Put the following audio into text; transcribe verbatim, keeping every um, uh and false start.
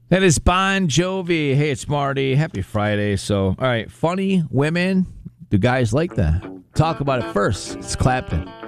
That is Bon Jovi. Hey, it's Marty. Happy Friday. So, all right, funny women. Do guys like that? Talk about it first. It's Clapton.